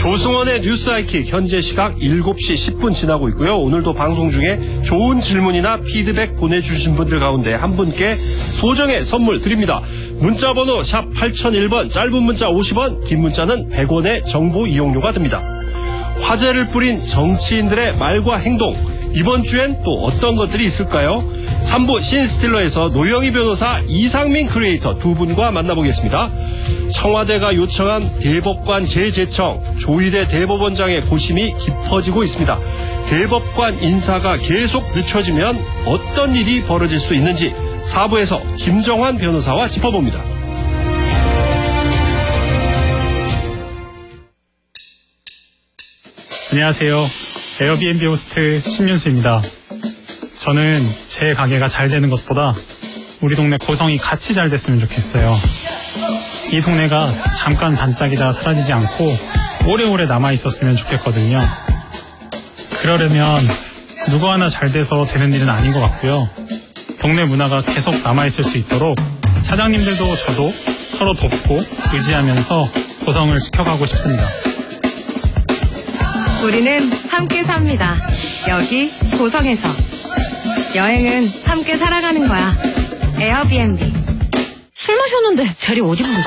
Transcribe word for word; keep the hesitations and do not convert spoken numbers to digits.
조승원의 뉴스 아이킥, 현재 시각 일곱 시 십 분 지나고 있고요. 오늘도 방송 중에 좋은 질문이나 피드백 보내주신 분들 가운데 한 분께 소정의 선물 드립니다. 문자번호 샵 팔공공일 번, 짧은 문자 오십 원, 긴 문자는 백 원의 정보 이용료가 듭니다. 화제를 뿌린 정치인들의 말과 행동, 이번 주엔 또 어떤 것들이 있을까요? 삼 부 신스틸러에서 노영희 변호사, 이상민 크리에이터 두 분과 만나보겠습니다. 청와대가 요청한 대법관 재제청, 조희대 대법원장의 고심이 깊어지고 있습니다. 대법관 인사가 계속 늦춰지면 어떤 일이 벌어질 수 있는지 사 부에서 김정환 변호사와 짚어봅니다. 안녕하세요. 에어비앤비 호스트 신윤수입니다. 저는 제 가게가 잘 되는 것보다 우리 동네 고성이 같이 잘 됐으면 좋겠어요. 이 동네가 잠깐 반짝이다 사라지지 않고 오래오래 남아있었으면 좋겠거든요. 그러려면 누구 하나 잘 돼서 되는 일은 아닌 것 같고요. 동네 문화가 계속 남아있을 수 있도록 사장님들도 저도 서로 돕고 의지하면서 고성을 지켜가고 싶습니다. 우리는 함께 삽니다. 여기 고성에서. 여행은 함께 살아가는 거야. 에어비앤비. 술 마셨는데 대리 어디 부르지?